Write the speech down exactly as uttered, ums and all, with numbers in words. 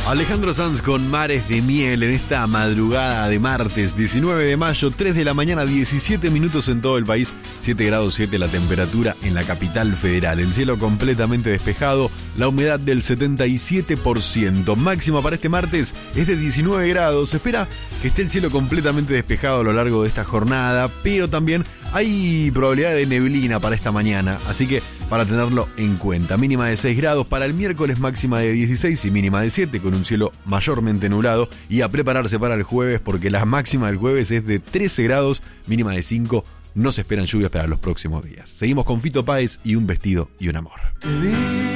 Alejandro Sanz con Mares de Miel en esta madrugada de martes diecinueve de mayo, tres de la mañana, diecisiete minutos en todo el país, siete grados siete la temperatura en la capital federal. El cielo completamente despejado, la humedad del setenta y siete por ciento. Máxima para este martes es de diecinueve grados. Se espera que esté el cielo completamente despejado a lo largo de esta jornada, pero también hay probabilidad de neblina para esta mañana, así que para tenerlo en cuenta. Mínima de seis grados para el miércoles, máxima de dieciséis y mínima de siete, con un cielo mayormente nublado. Y a prepararse para el jueves, porque la máxima del jueves es de trece grados, mínima de cinco. No se esperan lluvias para los próximos días. Seguimos con Fito Páez y Un vestido y un amor.